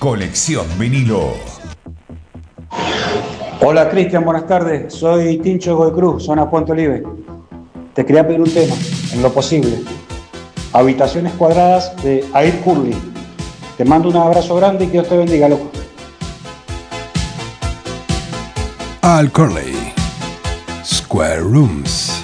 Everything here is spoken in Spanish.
Colección Vinilo. Hola Cristian, buenas tardes. Soy Tincho Goy Cruz, zona Puente Olive. Te quería pedir un tema, en lo posible. Habitaciones cuadradas de Air Curly. Te mando un abrazo grande y que Dios te bendiga, loco. Al Curly. Square Rooms.